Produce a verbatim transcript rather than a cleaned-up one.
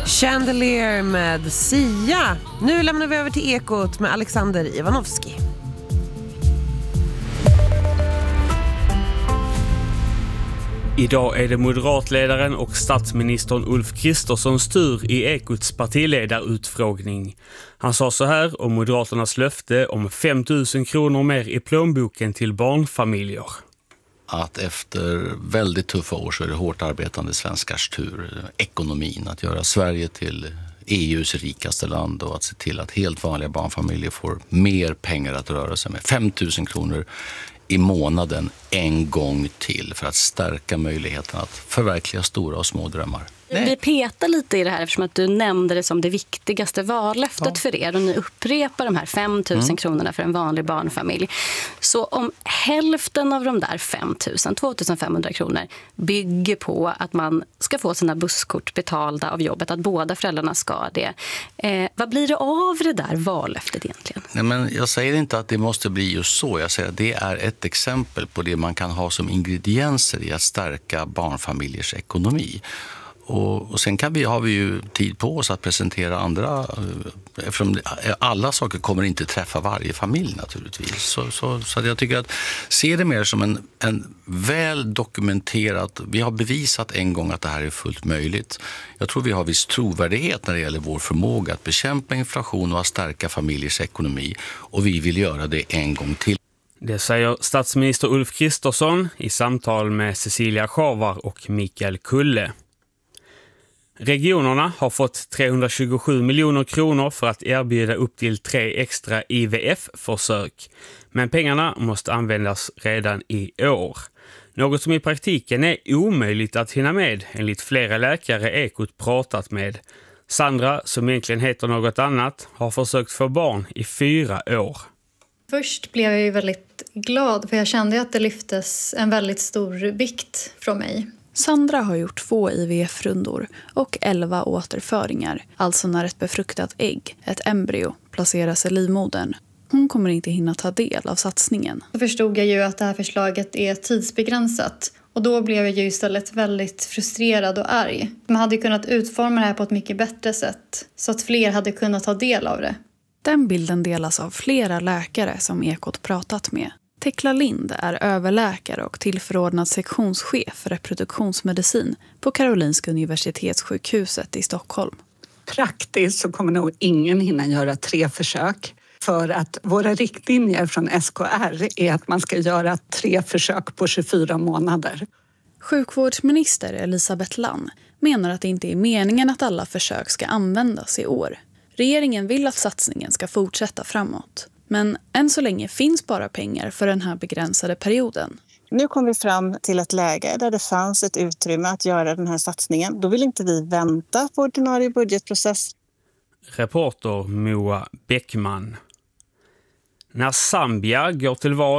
Chandelier med Sia. Nu lämnar vi över till Ekot med Alexander Ivanovski. Idag är det moderatledaren och statsministern Ulf Kristerssons tur i Ekots partiledarutfrågning. Han sa så här om Moderaternas löfte om fem tusen kronor mer i plånboken till barnfamiljer. Att efter väldigt tuffa år så är det hårt arbetande svenskars tur, ekonomin, att göra Sverige till E U:s rikaste land och att se till att helt vanliga barnfamiljer får mer pengar att röra sig med. fem tusen kronor i månaden en gång till för att stärka möjligheten att förverkliga stora och små drömmar. Nej. Vi petar lite i det här eftersom att du nämnde det som det viktigaste vallöftet ja. för er och ni upprepar de här fem tusen mm. kronorna för en vanlig barnfamilj. Så om hälften av de där fem tusen, två tusen femhundra kronor bygger på att man ska få sina busskort betalda av jobbet, att båda föräldrarna ska det. Eh, vad blir det av det där vallöftet egentligen? Nej, men jag säger inte att det måste bli just så. Jag säger att det är ett exempel på det man kan ha som ingredienser i att stärka barnfamiljers ekonomi. Och, och sen kan vi, har vi ju tid på oss att presentera andra, eftersom alla saker kommer inte träffa varje familj naturligtvis. Så, så, så jag tycker att se det mer som en, en väl dokumenterat, vi har bevisat en gång att det här är fullt möjligt. Jag tror vi har viss trovärdighet när det gäller vår förmåga att bekämpa inflation och att stärka familjers ekonomi, och vi vill göra det en gång till. Det säger statsminister Ulf Kristersson i samtal med Cecilia Schavar och Mikael Kulle. Regionerna har fått trehundratjugosju miljoner kronor för att erbjuda upp till tre extra I V F-försök. Men pengarna måste användas redan i år. Något som i praktiken är omöjligt att hinna med, enligt flera läkare Ekot pratat med. Sandra, som egentligen heter något annat, har försökt få barn i fyra år. Först blev jag ju väldigt glad för jag kände att det lyftes en väldigt stor vikt från mig. Sandra har gjort två I V F-rundor och elva återföringar, alltså när ett befruktat ägg, ett embryo, placeras i livmodern. Hon kommer inte hinna ta del av satsningen. Då förstod jag ju att det här förslaget är tidsbegränsat och då blev jag ju istället väldigt frustrerad och arg. Man hade kunnat utforma det här på ett mycket bättre sätt så att fler hade kunnat ta del av det. Den bilden delas av flera läkare som Ekot pratat med. Tekla Lind är överläkare och tillförordnad sektionschef för reproduktionsmedicin på Karolinska universitetssjukhuset i Stockholm. Praktiskt så kommer nog ingen hinna göra tre försök. För att våra riktlinjer från S K R är att man ska göra tre försök på tjugofyra månader. Sjukvårdsminister Elisabeth Lann menar att det inte är meningen att alla försök ska användas i år. Regeringen vill att satsningen ska fortsätta framåt. Men än så länge finns bara pengar för den här begränsade perioden. Nu kom vi fram till ett läge där det fanns ett utrymme att göra den här satsningen. Då vill inte vi vänta på ordinarie budgetprocess. Reporter Moa Bäckman. När Zambia går till val